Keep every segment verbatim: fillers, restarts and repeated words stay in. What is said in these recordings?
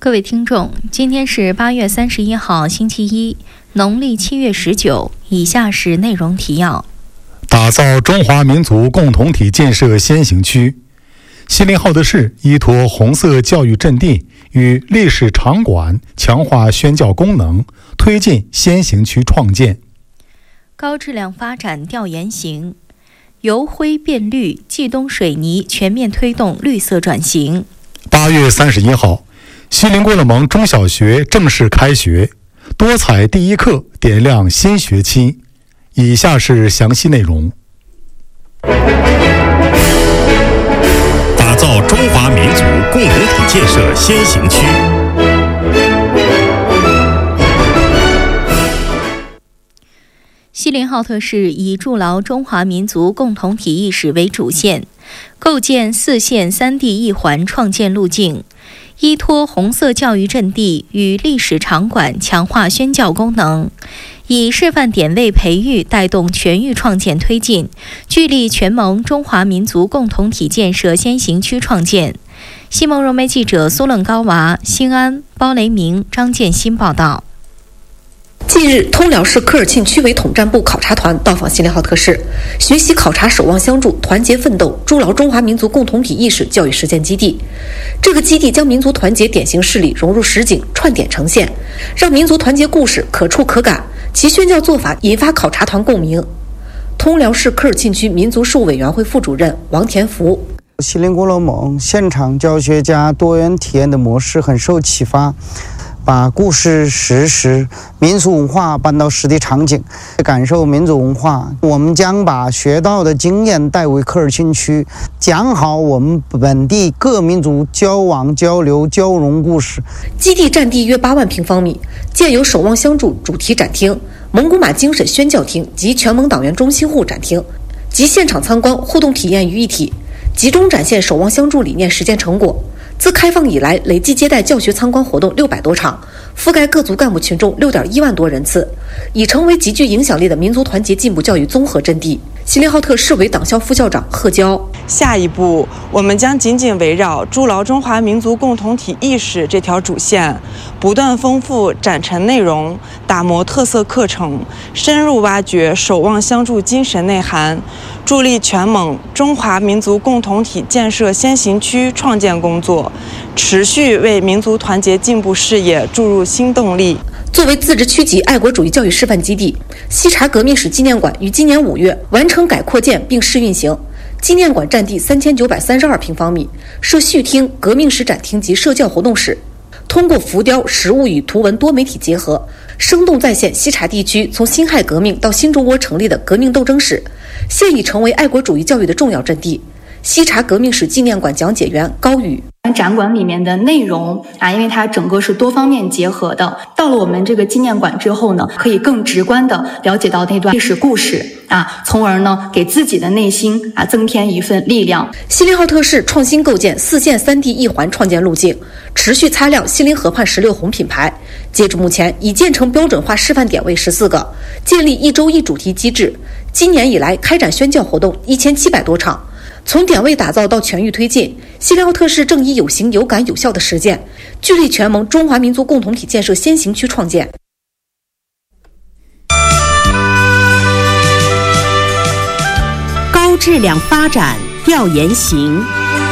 各位听众，今天是八月三十一号，星期一，农历七月十九。以下是内容提要： 打造中华民族共同体建设先行区。锡林浩特市依托红色教育阵地与历史场馆，强化宣教功能，推进先行区创建。 高质量发展调研行，由灰变绿，冀东水泥全面推动绿色转型。 八月三十一号，锡林郭勒盟中小学正式开学，多彩第一课点亮新学期。以下是详细内容。 打造中华民族共同体建设先行区。 锡林浩特市以筑牢中华民族共同体意识为主线，构建四线三地一环创建路径，依托红色教育阵地与历史场馆，强化宣教功能，以示范点位培育带动全域创建推进，聚力全盟中华民族共同体建设先行区创建。西蒙融媒记者苏楞高娃、新安、包雷明、张建新报道。 近日，通辽市科尔沁区委统战部考察团到访锡林浩特市，学习考察守望相助、团结奋斗、筑牢中华民族共同体意识教育实践基地。这个基地将民族团结典型事例融入实景，串点呈现，让民族团结故事可触可感，其宣教做法引发考察团共鸣。通辽市科尔沁区民族事务委员会副主任王田福： 锡林郭勒盟现场教学加多元体验的模式很受启发，把故事、实时、民俗文化搬到实地场景，感受民族文化。我们将把学到的经验带回科尔沁区，讲好我们本地各民族交往、交流、交融故事。 基地占地约八万平方米，建有守望相助主题展厅、蒙古马精神宣教厅及全盟党员中心户展厅，集现场参观、互动体验于一体，集中展现守望相助理念实践成果。自开放以来，累计接待教学参观活动六百多场，覆盖各族干部群众六点一万多人次，已成为极具影响力的民族团结进步教育综合阵地。锡林浩特市委党校副校长贺娇： 下一步，我们将紧紧围绕筑牢中华民族共同体意识这条主线，不断丰富展陈内容，打磨特色课程，深入挖掘守望相助精神内涵，助力全盟中华民族共同体建设先行区创建工作，持续为民族团结进步事业注入新动力。 作为自治区级爱国主义教育示范基地，西察革命史纪念馆于今年五月完成改扩建并试运行。纪念馆占地三千九百三十二平方米，设序厅、革命史展厅及社教活动室。通过浮雕、实物与图文多媒体结合，生动再现西察地区从辛亥革命到新中国成立的革命斗争史，现已成为爱国主义教育的重要阵地。西察革命史纪念馆讲解员高宇： 展馆里面的内容啊，因为它整个是多方面结合的，到了我们这个纪念馆之后呢，可以更直观的了解到那段历史故事啊，从而呢给自己的内心啊增添一份力量。 锡林浩特市创新构建四线三地一环创建路径，持续擦亮锡林河畔十六红品牌。截至目前，已建成标准化示范点位十四个，建立一周一主题机制。今年以来，开展宣教活动一千七百多场。从点位打造到全域推进，锡林浩特市正以有形、有感、有效的实践，聚力全盟中华民族共同体建设先行区创建。 高质量发展调研行。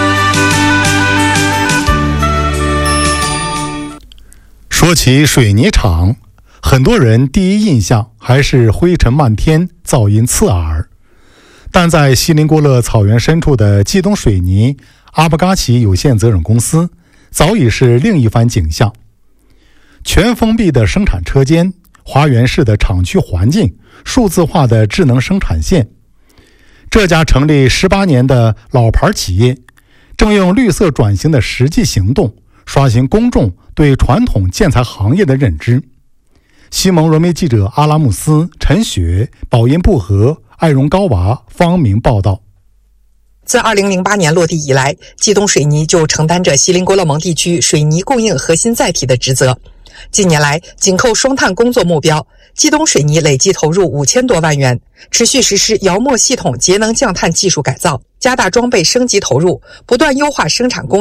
说起水泥厂，很多人第一印象还是灰尘漫天，噪音刺耳。但在锡林郭勒草原深处的冀东水泥阿布嘎奇有限责任公司，早已是另一番景象。全封闭的生产车间，花园式的厂区环境，数字化的智能生产线。这家成立十八年的老牌企业，正用绿色转型的实际行动，刷新公众对传统建材行业的认知。西蒙融媒记者阿拉木斯、陈雪、宝音布和、艾荣高娃、方明报道。 自二零零八年落地以来，冀东水泥就承担着锡林郭勒盟地区水泥供应核心载体的职责。近年来，紧扣双碳工作目标，冀东水泥累计投入五千多万元，持续实施窑墨系统节能降碳技术改造，加大装备升级投入，不断优化生产工艺。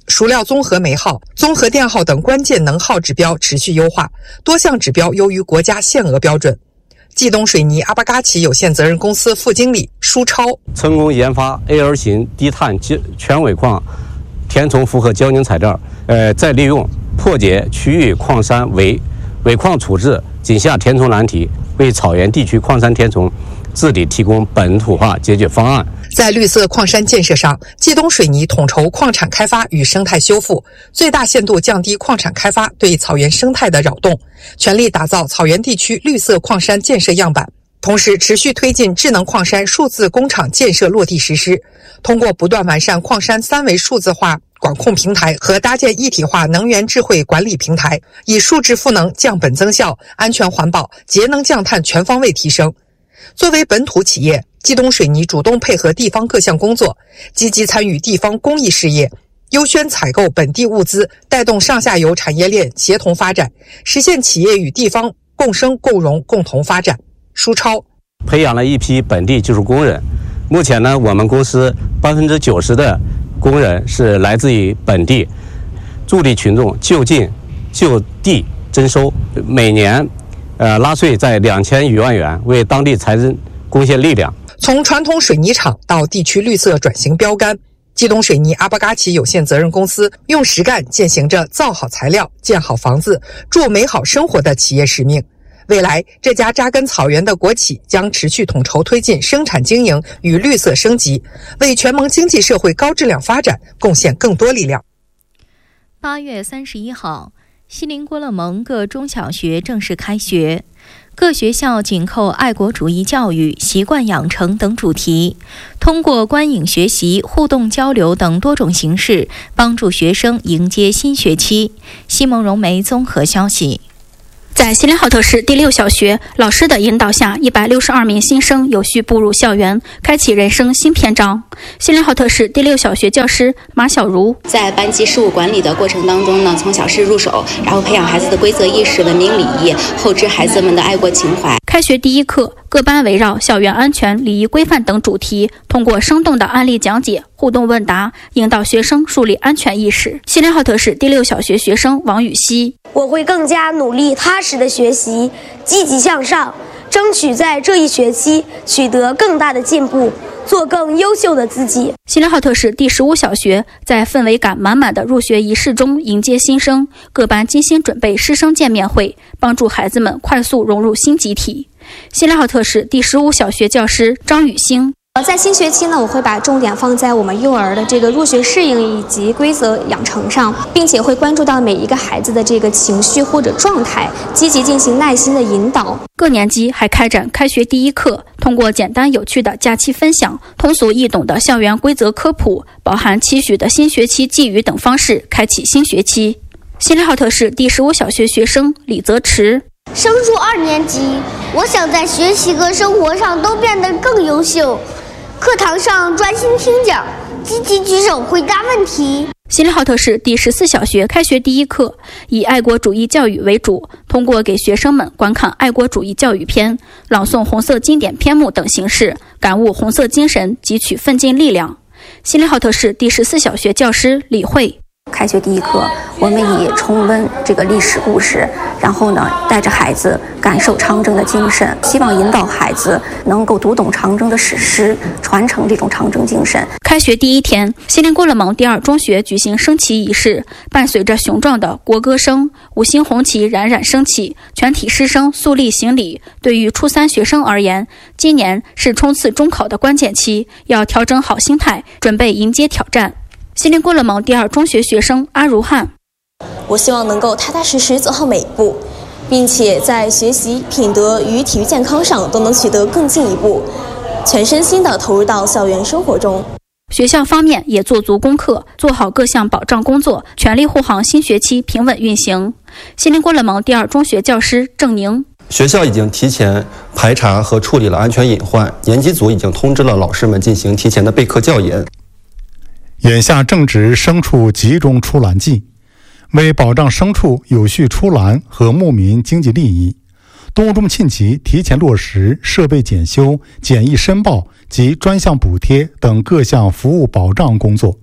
熟料综合煤耗、综合电耗等关键能耗指标持续优化，多项指标优于国家限额标准。冀东水泥阿巴嘎奇有限责任公司副经理舒超： 成功研发 A L 型低碳全尾矿填充复合胶凝材料，呃，再利用破解区域矿山尾尾矿处置井下填充难题，为草原地区矿山填充治理提供本土化解决方案。 在绿色矿山建设上，冀东水泥统筹矿产开发与生态修复，最大限度降低矿产开发对草原生态的扰动，全力打造草原地区绿色矿山建设样板。同时，持续推进智能矿山数字工厂建设落地实施，通过不断完善矿山三维数字化管控平台和搭建一体化能源智慧管理平台，以数字赋能降本增效、安全环保、节能降碳全方位提升。作为本土企业，冀东水泥主动配合地方各项工作，积极参与地方公益事业，优先采购本地物资，带动上下游产业链协同发展，实现企业与地方共生共荣共同发展。舒超： 培养了一批本地技术工人，目前呢，我们公司百分之九十的工人是来自于本地，助力群众就近就地征收，每年呃纳税在两千余万元，为当地财政贡献力量。 从传统水泥厂到地区绿色转型标杆，冀东水泥阿巴嘎奇有限责任公司用实干践行着造好材料、建好房子、筑美好生活的企业使命。未来，这家扎根草原的国企将持续统筹推进生产经营与绿色升级，为全盟经济社会高质量发展贡献更多力量。 八月三十一号，锡林郭勒盟各中小学正式开学，各学校紧扣爱国主义教育、习惯养成等主题，通过观影学习、互动交流等多种形式，帮助学生迎接新学期。西蒙荣梅综合消息。 在锡林浩特市第六小学老师的引导下，一百六十二名新生有序步入校园，开启人生新篇章。锡林浩特市第六小学教师马小茹在班级事务管理的过程当中呢，从小事入手，然后培养孩子的规则意识、文明礼仪，厚植孩子们的爱国情怀。 开学第一课，各班围绕校园安全、礼仪规范等主题，通过生动的案例讲解、互动问答，引导学生树立安全意识。锡林浩特市第六小学学生王雨熙： 我会更加努力踏实的学习，积极向上，争取在这一学期取得更大的进步，做更优秀的自己。 锡林浩特市第十五小学在氛围感满满的入学仪式中迎接新生，各班精心准备师生见面会，帮助孩子们快速融入新集体。锡林浩特市第十五小学教师张雨欣： 在新学期呢，我会把重点放在我们幼儿的这个入学适应以及规则养成上，并且会关注到每一个孩子的这个情绪或者状态，积极进行耐心的引导。 各年级还开展开学第一课，通过简单有趣的假期分享、通俗易懂的校园规则科普、饱含期许的新学期寄语等方式，开启新学期。锡林浩特市第十五小学学生李泽池： 升入二年级，我想在学习和生活上都变得更优秀。课堂上专心听讲，积极举手回答问题。 锡林浩特市第十四小学开学第一课，以爱国主义教育为主，通过给学生们观看爱国主义教育片、朗诵红色经典篇目等形式，感悟红色精神，汲取奋进力量。锡林浩特市第十四小学教师李慧： 开学第一课，我们以重温这个历史故事，然后呢，带着孩子感受长征的精神，希望引导孩子能够读懂长征的史诗，传承这种长征精神。 开学第一天，锡林郭勒盟第二中学举行升旗仪式，伴随着雄壮的国歌声，五星红旗冉冉升起，全体师生肃立行礼。对于初三学生而言，今年是冲刺中考的关键期，要调整好心态，准备迎接挑战。锡林郭勒盟第二中学学生阿如汉： 我希望能够踏踏实实走好每一步，并且在学习、品德与体育健康上都能取得更进一步，全身心地投入到校园生活中。 学校方面也做足功课，做好各项保障工作，全力护航新学期平稳运行。锡林郭勒盟第二中学教师郑宁： 学校已经提前排查和处理了安全隐患，年级组已经通知了老师们进行提前的备课教研。 眼下正值牲畜集中出栏季，为保障牲畜有序出栏和牧民经济利益，动物中庆集提前落实设备检修、检疫申报及专项补贴等各项服务保障工作，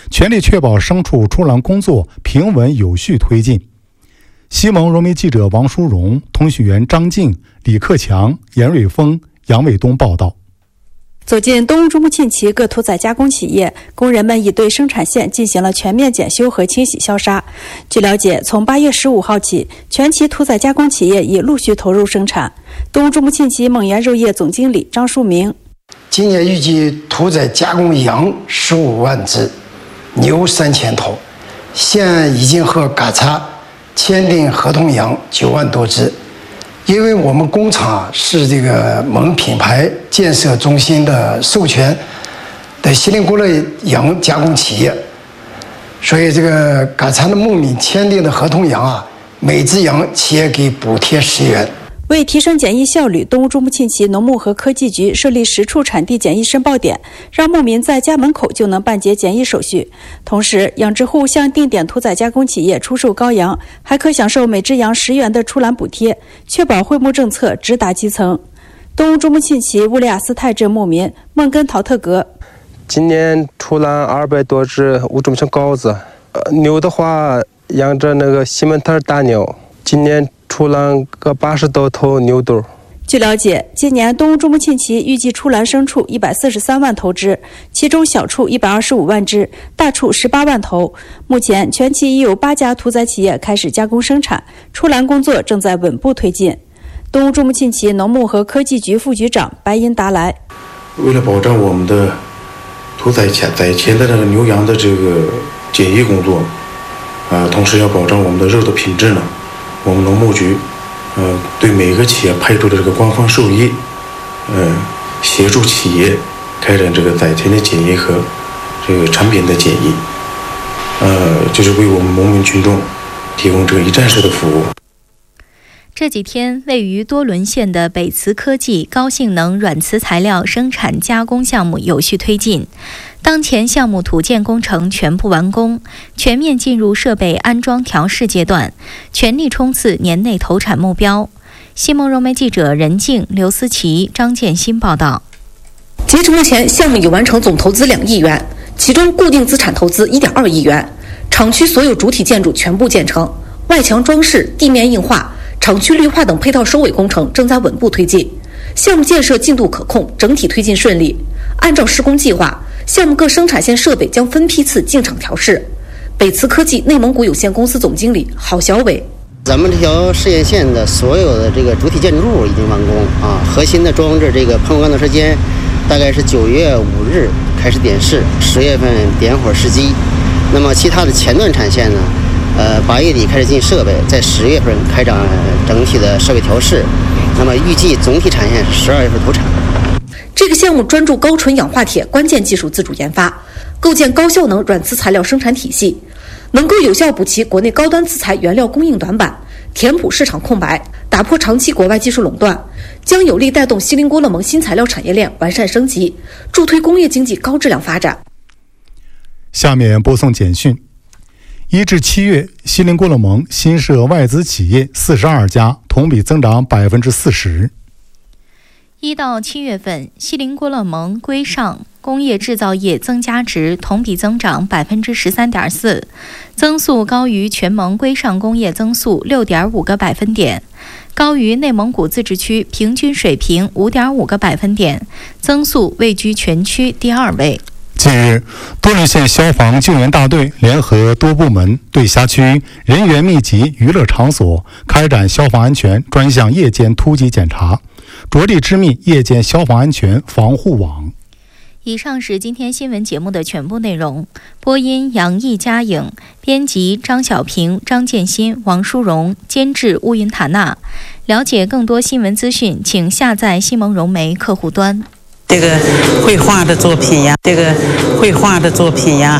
全力确保牲畜出栏工作平稳有序推进。西蒙融媒记者王淑荣、通讯员张静、李克强、严瑞峰、杨卫东报道。 走进东乌珠穆沁旗各屠宰加工企业，工人们已对生产线进行了全面检修和清洗消杀。据了解，从八月十五号起，全旗屠宰加工企业已陆续投入生产。东乌珠穆沁旗蒙源肉业总经理张树明： 今年预计屠宰加工羊十五万只，牛三千头，现已经和嘎查签订合同羊九万多只。因为我们工厂是这个蒙品牌建设中心的授权的锡林郭勒羊加工企业，所以这个嘎查的孟敏签订的合同羊啊，每只羊企业给补贴十元。 为提升检疫效率，东乌珠穆沁旗农牧和科技局设立十处产地检疫申报点，让牧民在家门口就能办结检疫手续。同时，养殖户向定点屠宰加工企业出售羔羊，还可享受每只羊十元的出栏补贴，确保惠牧政策直达基层。东乌珠穆沁旗乌利亚斯泰镇牧民孟根陶特格： 今年出栏二百多只乌珠穆沁羔子，呃，牛的话养着那个西门特大牛，今年出栏个八十多头牛犊。 据了解，今年东乌珠穆沁旗预计出栏牲畜一百四十三万头只，其中小畜一百二十五万只，大畜十八万头。目前，全旗已有八家屠宰企业开始加工生产，出栏工作正在稳步推进。东乌珠穆沁旗农牧和科技局副局长白银达来： 为了保障我们的屠宰前宰前的这个牛羊的这个检疫工作，啊、呃，同时要保障我们的肉的品质呢。我们农牧局，呃，对每个企业派出的这个官方兽医，呃，协助企业开展这个宰前的检疫和这个产品的检疫，呃，就是为我们农民群众提供这个一站式的服务。 这几天，位于多伦县的北磁科技高性能软磁材料生产加工项目有序推进。当前项目土建工程全部完工，全面进入设备安装调试阶段，全力冲刺年内投产目标。西蒙融媒记者任静、刘思琪、张建新报道。 截至目前，项目已完成总投资两亿元，其中固定资产投资一点二亿元，厂区所有主体建筑全部建成，外墙装饰、地面硬化、厂区绿化等配套收尾工程正在稳步推进，项目建设进度可控，整体推进顺利。按照施工计划，项目各生产线设备将分批次进场调试。北磁科技内蒙古有限公司总经理郝小伟： 咱们这条试验线的所有的这个主体建筑物已经完工啊，核心的装置这个喷火干燥车间，大概是九月五日开始点试，十月份点火试机。那么其他的前段产线呢？呃，八月底开始进设备，在十月份开展整体的设备调试，那么预计总体产线是十二月份投产。 这个项目专注高纯氧化铁关键技术自主研发，构建高效能软磁材料生产体系，能够有效补齐国内高端磁材原料供应短板，填补市场空白，打破长期国外技术垄断，将有力带动锡林郭勒盟新材料产业链完善升级，助推工业经济高质量发展。 下面播送简讯。一至七月，锡林郭勒盟新设外资企业四十二家，同比增长百分之四十。 一到七月份，锡林郭勒盟规上工业制造业增加值同比增长百分之十三点四，增速高于全盟规上工业增速六点五个百分点，高于内蒙古自治区平均水平五点五个百分点，增速位居全区第二位。 近日，多伦县消防救援大队联合多部门对辖区人员密集娱乐场所开展消防安全专项夜间突击检查，着力织密夜间消防安全防护网。 以上是今天新闻节目的全部内容。播音杨毅、佳颖，编辑张小平、张建新、王淑荣，监制乌云塔娜。了解更多新闻资讯，请下载西蒙融媒客户端。 这个绘画的作品呀，这个绘画的作品呀。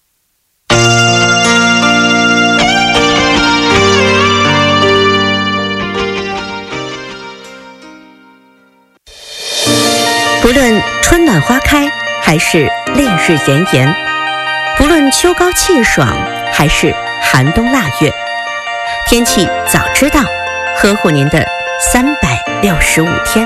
不论春暖花开，还是烈日炎炎；不论秋高气爽，还是寒冬腊月，天气早知道，呵护您的三百六十五天。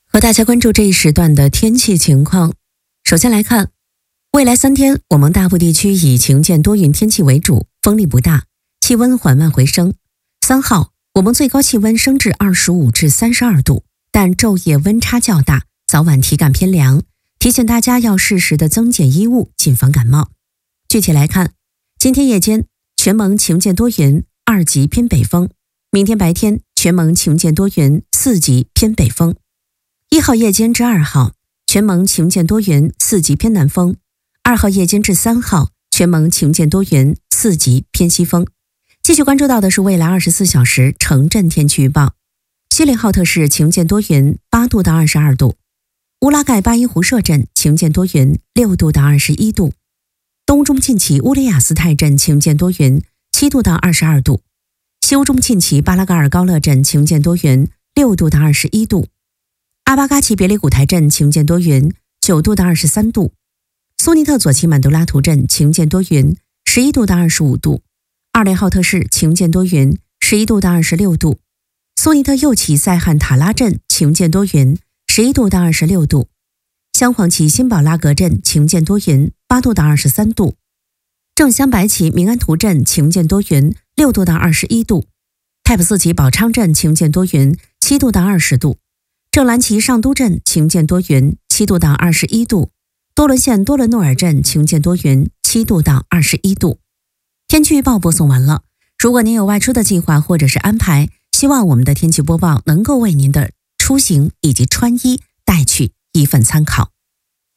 和大家关注这一时段的天气情况。首先来看，未来三天我们大部地区以晴间多云天气为主，风力不大，气温缓慢回升。三号我们最高气温升至二十五至三十二度，但昼夜温差较大，早晚体感偏凉，提醒大家要适时的增减衣物，谨防感冒。具体来看，今天夜间全蒙晴间多云，二级偏北风；明天白天全蒙晴间多云，四级偏北风。一号夜间至二号全蒙晴间多云，四级偏南风；二号夜间至三号全蒙晴间多云，四级偏西风。继续关注到的是未来二十四小时城镇天气预报。锡林浩特市晴间多云，八度到二十二度；乌拉盖巴依湖社镇晴间多云，六度到二十一度；东中沁旗乌雷雅斯泰镇晴间多云，七度到二十二度；西乌中沁旗巴拉嘎尔高勒镇晴间多云，六度到二十一度；阿巴嘎旗别里古台镇晴间多云，九度到二十三度；苏尼特左旗满都拉图镇晴间多云，十一度到二十五度；二雷浩特市晴间多云，十一度到二十六度；苏尼特右旗塞汉塔拉镇晴间多云，十一度到二十六度；镶黄旗辛宝拉格镇晴间多云，八度到二十三度；正镶白旗明安图镇晴间多云，六度到二十一度；太普寺旗宝昌镇晴间多云，七度到二十度；正蓝旗上都镇晴间多云，七度到二十一度；多伦县多伦诺尔镇晴间多云，七度到二十一度。天气预报播送完了。如果您有外出的计划或者是安排，希望我们的天气播报能够为您的出行以及穿衣带去一份参考。